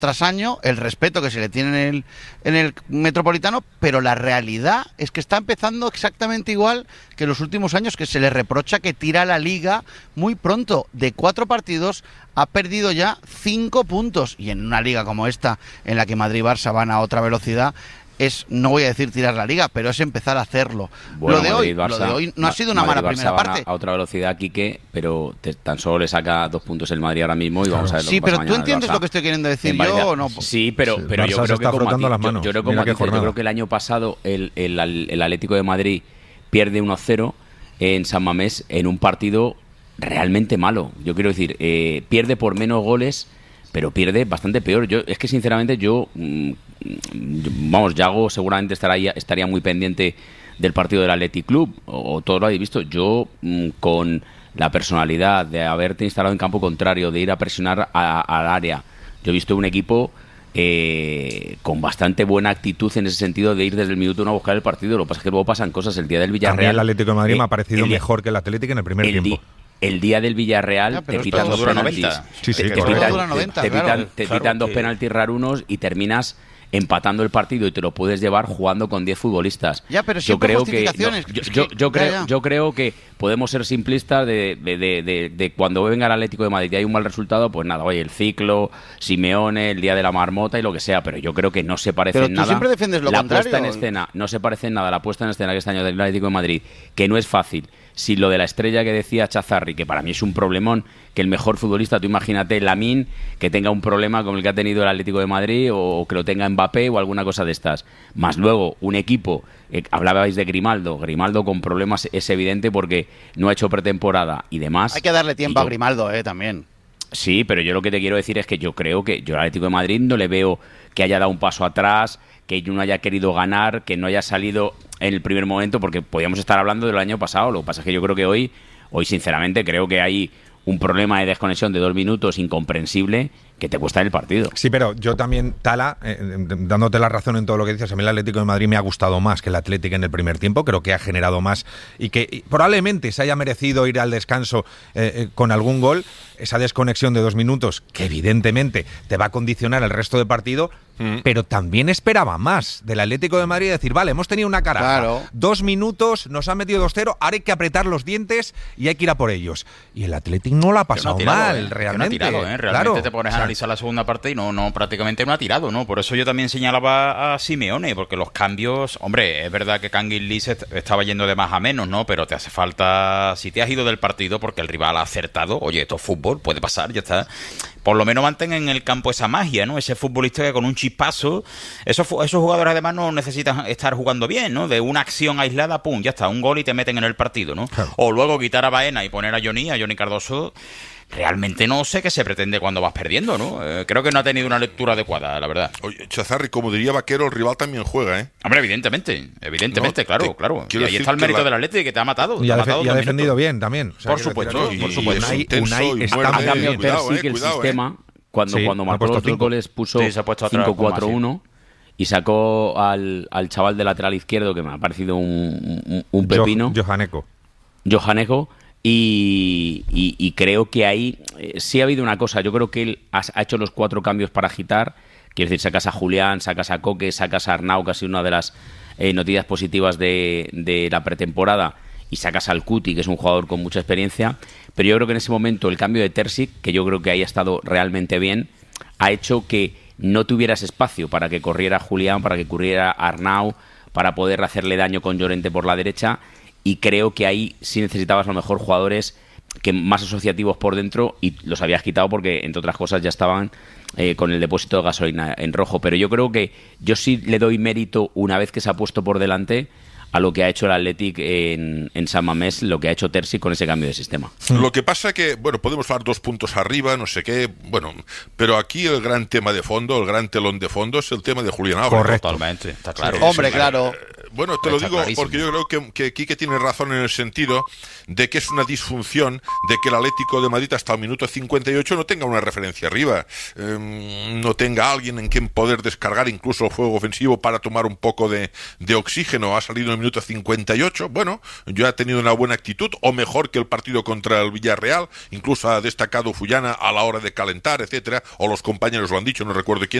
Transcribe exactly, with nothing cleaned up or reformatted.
tras año, el respeto que se le tiene en el, en el Metropolitano, pero la realidad es que está empezando exactamente igual que en los últimos años, que se le reprocha que tira la Liga muy pronto. De cuatro partidos ha perdido ya cinco puntos, y en una liga como esta, en la que Madrid y Barça van a otra velocidad, es, no voy a decir tirar la Liga, pero es empezar a hacerlo. Bueno, lo, de Madrid, hoy, Barça, lo de hoy no ha sido una Madrid, mala Barça primera van parte. A, a otra velocidad, Quique, pero te, tan solo le saca dos puntos el Madrid ahora mismo y Claro. vamos a ver lo Sí, que pasa pero tú mañana. entiendes Barça, lo que estoy queriendo decir en yo Valencia. o no. Sí, pero, Sí, pero Barça yo se creo está que como frotando a ti, las yo, manos. yo creo como Mira a qué ti, yo jornada. creo que el año pasado el, el, el, el Atlético de Madrid pierde uno cero en San Mamés en un partido realmente malo. Yo quiero decir, eh, pierde por menos goles, pero pierde bastante peor. Yo es que sinceramente yo, mmm, vamos, Yago seguramente estaría, estaría muy pendiente del partido del Athletic Club, o, o todo lo habéis visto. Yo, mmm, con la personalidad de haberte instalado en campo contrario, de ir a presionar al área, yo he visto un equipo eh, con bastante buena actitud en ese sentido de ir desde el minuto uno a buscar el partido. Lo que pasa es que luego pasan cosas. El día del Villarreal, a mí el Atlético de Madrid eh, me ha parecido el, mejor que el Atlético en el primer el tiempo. Di, el día del Villarreal Ya, te pero pitan esto dos dura penaltis. noventa. Sí, sí, te, correcto. pitan, Dura noventa, te, claro. pitan, te Claro pitan dos que- penaltis rarunos y terminas empatando el partido y te lo puedes llevar jugando con diez futbolistas. Ya, pero yo siempre creo que no, justificaciones. yo, Es yo, que- yo ya, creo ya. yo creo que podemos ser simplistas de, de, de, de, de cuando venga el Atlético de Madrid y hay un mal resultado, pues nada, oye, el ciclo, Simeone, el día de la marmota y lo que sea, pero yo creo que no se parece Pero en tú nada. siempre defiendes lo la contrario. puesta en escena no se parece en nada la puesta en escena que este año del Atlético de Madrid, que no es fácil. Si lo de la estrella que decía Chazarri, que para mí es un problemón, que el mejor futbolista, tú imagínate Lamine, que tenga un problema como el que ha tenido el Atlético de Madrid, o que lo tenga Mbappé o alguna cosa de estas. Más luego, un equipo, eh, hablabais de Grimaldo, Grimaldo con problemas es evidente porque no ha hecho pretemporada y demás. Hay que darle tiempo Y a yo- Grimaldo, eh, también. Sí, pero yo lo que te quiero decir es que yo creo que yo al Atlético de Madrid no le veo que haya dado un paso atrás, que no haya querido ganar, que no haya salido en el primer momento, porque podíamos estar hablando del año pasado. Lo que pasa es que yo creo que hoy, hoy sinceramente, creo que hay un problema de desconexión de dos minutos incomprensible que te cuesta el partido. Sí, pero yo también, Tala, eh, dándote la razón en todo lo que dices, a mí el Atlético de Madrid me ha gustado más que el Atlético en el primer tiempo, creo que ha generado más y que y probablemente se haya merecido ir al descanso eh, eh, con algún gol. Esa desconexión de dos minutos, que evidentemente te va a condicionar el resto del partido, mm. pero también esperaba más del Atlético de Madrid, decir, vale, hemos tenido una caraja, Claro. dos minutos, nos han metido dos cero, ahora hay que apretar los dientes y hay que ir a por ellos. Y el Atlético no lo ha pasado Que no ha tirado, mal, ¿eh? Que realmente. no ha tirado, ¿eh? Realmente Claro. te pones O a sea, analizar la segunda parte y no, no, prácticamente no ha tirado, ¿no? Por eso yo también señalaba a Simeone, porque los cambios, hombre, es verdad que Kangin Lee se est- estaba yendo de más a menos, ¿no? Pero te hace falta, si te has ido del partido porque el rival ha acertado, oye, esto es fútbol, puede pasar, ya está. Por lo menos mantén en el campo esa magia, ¿no? Ese futbolista que con un chispazo, esos, fu- esos jugadores además no necesitan estar jugando bien, ¿no? De una acción aislada, pum, ya está, un gol y te meten en el partido, ¿no? Claro. O luego quitar a Baena y poner a Johnny, a Johnny Cardoso. Realmente no sé qué se pretende cuando vas perdiendo, ¿no? Eh, creo que no ha tenido una lectura adecuada, la verdad. Oye, Chazarri, como diría Vaquero, el rival también juega, ¿eh? Hombre, evidentemente, evidentemente, No, claro, te- claro. Y quiero ahí decir está el que mérito la- del Atlético, que te ha matado. Y te ha, ha defe- matado y ha dos defendido minutos. bien también. O sea, Por quiero supuesto, decir, por y- supuesto. Unai, Intenso Unai y está muerde, muy Ha cambiado bien. cuidado, Terzic eh, el cuidado, sistema cuando, Sí, cuando ha marcó puesto los dos cinco. goles, puso Sí, se ha puesto atrás cinco con cuatro uno y sacó al, al chaval de lateral izquierdo, que me ha parecido un, un, un pepino, Jo- Johaneco. Johanejo, y, y, y creo que ahí eh, sí ha habido una cosa. Yo creo que él ha, ha hecho los cuatro cambios para agitar. Quiero decir, sacas a Julián, sacas a Coque, sacas a Arnau, que ha sido una de las eh, noticias positivas de, de la pretemporada, y sacas al Cuti, que es un jugador con mucha experiencia. Pero yo creo que en ese momento el cambio de Terzic, que yo creo que ahí ha estado realmente bien, ha hecho que no tuvieras espacio para que corriera Julián, para que corriera Arnau, para poder hacerle daño con Llorente por la derecha. Y creo que ahí sí necesitabas a lo mejor jugadores que más asociativos por dentro, y los habías quitado porque, entre otras cosas, ya estaban eh, con el depósito de gasolina en rojo. Pero yo creo que yo sí le doy mérito, una vez que se ha puesto por delante, a lo que ha hecho el Athletic en, en San Mamés, lo que ha hecho Terzic con ese cambio de sistema. Lo que pasa que, bueno, podemos hablar dos puntos arriba, no sé qué, bueno, pero aquí el gran tema de fondo, el gran telón de fondo es el tema de Julián Álvarez. Correcto. Totalmente, está claro. Hombre, Sí, claro. Bueno, te lo Está digo clarísimo. porque yo creo que, que Quique tiene razón en el sentido de que es una disfunción de que el Atlético de Madrid hasta el minuto cincuenta y ocho no tenga una referencia arriba, eh, no tenga alguien en quien poder descargar incluso el juego ofensivo para tomar un poco de, de oxígeno. Ha salido en el minuto cincuenta y ocho, bueno, yo ha tenido una buena actitud, o mejor que el partido contra el Villarreal, incluso ha destacado Fullana a la hora de calentar, etcétera, o los compañeros lo han dicho, no recuerdo quién.